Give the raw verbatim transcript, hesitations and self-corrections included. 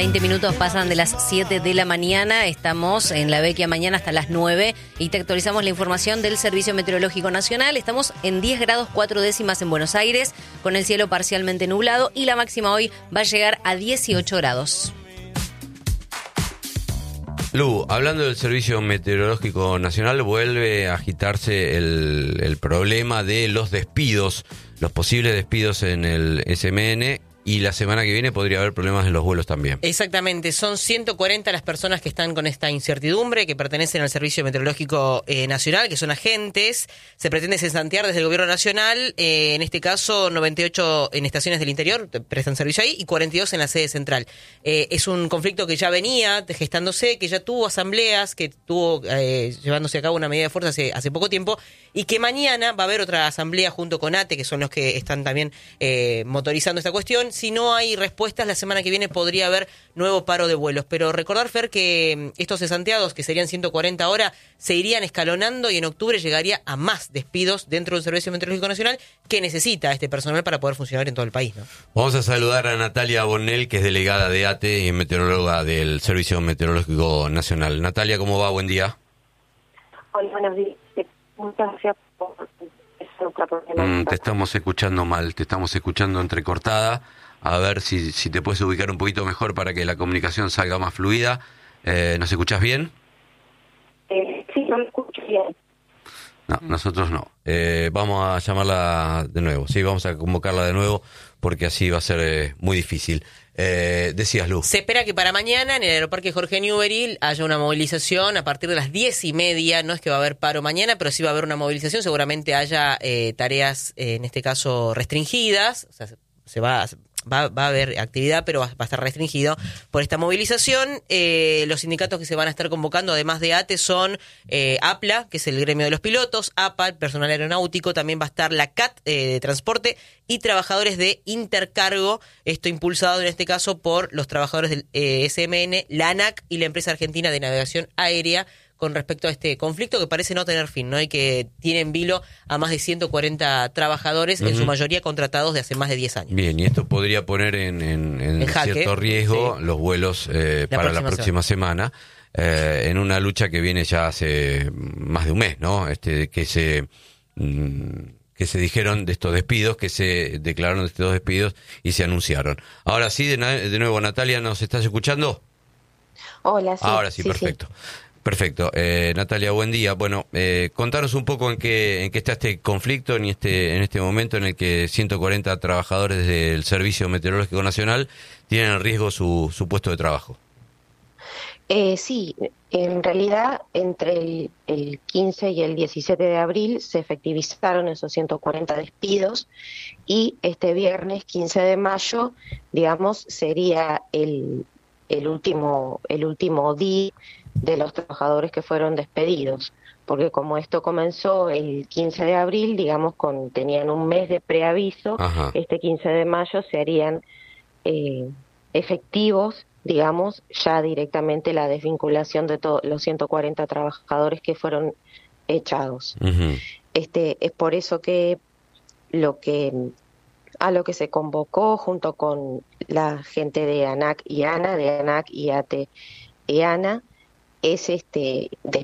veinte minutos pasan de las siete de la mañana. Estamos en la Vecchia mañana hasta las nueve y te actualizamos la información del Servicio Meteorológico Nacional. Estamos en diez grados cuatro décimas en Buenos Aires, con el cielo parcialmente nublado, y la máxima hoy va a llegar a dieciocho grados. Lu, hablando del Servicio Meteorológico Nacional, vuelve a agitarse el, el problema de los despidos, los posibles despidos en el S M N, y la semana que viene podría haber problemas en los vuelos también. Exactamente, son ciento cuarenta las personas que están con esta incertidumbre, que pertenecen al Servicio Meteorológico eh, Nacional, que son agentes. Se pretende cesantear desde el Gobierno Nacional, eh, en este caso noventa y ocho en estaciones del interior, prestan servicio ahí, y cuarenta y dos en la sede central. Eh, es un conflicto que ya venía gestándose, que ya tuvo asambleas, que tuvo eh, llevándose a cabo una medida de fuerza hace, hace poco tiempo, y que mañana va a haber otra asamblea junto con ATE, que son los que están también eh, motorizando esta cuestión. Si no hay respuestas, la semana que viene podría haber nuevo paro de vuelos. Pero recordar, Fer, que estos cesanteados, que serían ciento cuarenta ahora, se irían escalonando y en octubre llegaría a más despidos dentro del Servicio Meteorológico Nacional, que necesita este personal para poder funcionar en todo el país, ¿no? Vamos a saludar a Natalia Bonel, que es delegada de ATE y meteoróloga del Servicio Meteorológico Nacional. Natalia, ¿cómo va? Buen día. Hola, buenos días. Muchas gracias por esta problemática. Mm, te estamos escuchando mal, te estamos escuchando entrecortada. A ver si, si te puedes ubicar un poquito mejor para que la comunicación salga más fluida. Eh, ¿Nos escuchás bien? Eh, sí, yo me escucho bien. No, nosotros no. Eh, vamos a llamarla de nuevo, sí, vamos a convocarla de nuevo porque así va a ser eh, muy difícil. Eh, decías, Lu. Se espera que para mañana en el Aeroparque Jorge Newbery haya una movilización a partir de las diez y media. No es que va a haber paro mañana, pero sí va a haber una movilización. Seguramente haya eh, tareas, eh, en este caso, restringidas. O sea, se va a... Va, va a haber actividad, pero va, va a estar restringido por esta movilización. Eh, los sindicatos que se van a estar convocando, además de ATE, son eh, APLA, que es el gremio de los pilotos, APA, el personal aeronáutico, también va a estar la CAT eh, de transporte y trabajadores de intercargo, esto impulsado en este caso por los trabajadores del eh, S M N, la ANAC y la empresa argentina de navegación aérea, con respecto a este conflicto que parece no tener fin, ¿no? Y que tiene en vilo a más de ciento cuarenta trabajadores, uh-huh. en su mayoría contratados de hace más de diez años. Bien, y esto podría poner en, en, en, en jaque, cierto riesgo, sí, los vuelos eh, la para la próxima semana, semana eh, en una lucha que viene ya hace más de un mes, ¿no? Este, que se... Mmm, que se dijeron de estos despidos, que se declararon de estos despidos y se anunciaron. Ahora sí, de, de nuevo, Natalia, ¿nos estás escuchando? Hola, sí. Ahora sí, sí perfecto. Sí. Perfecto. Eh, Natalia, buen día. Bueno, eh, contanos un poco en qué en qué está este conflicto en este en este momento en el que ciento cuarenta trabajadores del Servicio Meteorológico Nacional tienen en riesgo su, su puesto de trabajo. Eh, sí, en realidad entre el, el quince y el diecisiete de abril se efectivizaron esos ciento cuarenta despidos y este viernes quince de mayo, digamos, sería el, el último el último día de los trabajadores que fueron despedidos, porque como esto comenzó el quince de abril, digamos, con tenían un mes de preaviso. Ajá. Este quince de mayo se harían eh, efectivos, digamos, ya directamente la desvinculación de todos los ciento cuarenta trabajadores que fueron echados. Uh-huh. Este es por eso que lo que a lo que se convocó junto con la gente de ANAC y ANA, de ANAC y ATE y ANA, es este des,